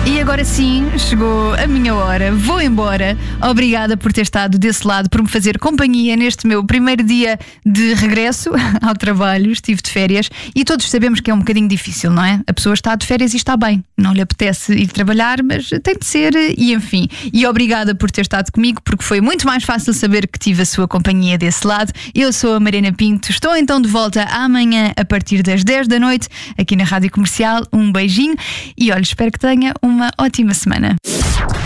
E agora sim, chegou a minha hora. Vou embora. Obrigada por ter estado desse lado, por me fazer companhia neste meu primeiro dia de regresso ao trabalho. Estive de férias e todos sabemos que é um bocadinho difícil, não é? A pessoa está de férias e está bem. Não lhe apetece ir trabalhar, mas tem de ser e enfim. E obrigada por ter estado comigo, porque foi muito mais fácil saber que tive a sua companhia desse lado. Eu sou a Mariana Pinto. Estou então de volta amanhã a partir das 10 da noite aqui na Rádio Comercial. Um beijinho e olha, espero que tenha uma ótima semana.